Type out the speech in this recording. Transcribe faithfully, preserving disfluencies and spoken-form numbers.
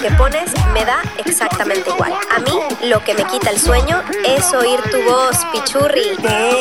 que pones me da exactamente igual. A mí lo que me quita el sueño es oír tu voz, pichurri.